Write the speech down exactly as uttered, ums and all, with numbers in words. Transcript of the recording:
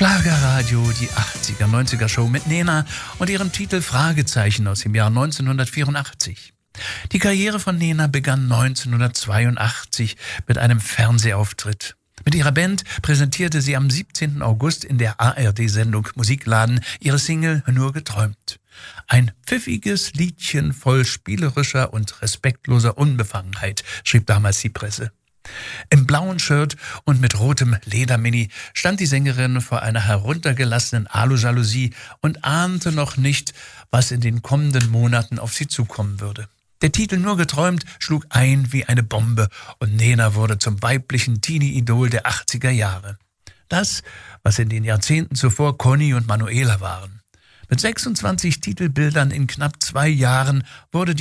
Schlagerradio, die achtziger, neunziger Show mit Nena und ihrem Titel Fragezeichen aus dem Jahr neunzehnhundertvierundachtzig. Die Karriere von Nena begann neunzehnhundertzweiundachtzig mit einem Fernsehauftritt. Mit ihrer Band präsentierte sie am siebzehnten August in der A R D-Sendung Musikladen ihre Single Nur geträumt. Ein pfiffiges Liedchen voll spielerischer und respektloser Unbefangenheit, schrieb damals die Presse. Im blauen Shirt und mit rotem Ledermini stand die Sängerin vor einer heruntergelassenen Alujalousie und ahnte noch nicht, was in den kommenden Monaten auf sie zukommen würde. Der Titel Nur geträumt schlug ein wie eine Bombe und Nena wurde zum weiblichen Teenie-Idol der achtziger Jahre. Das, was in den Jahrzehnten zuvor Conny und Manuela waren. Mit sechsundzwanzig Titelbildern in knapp zwei Jahren wurde die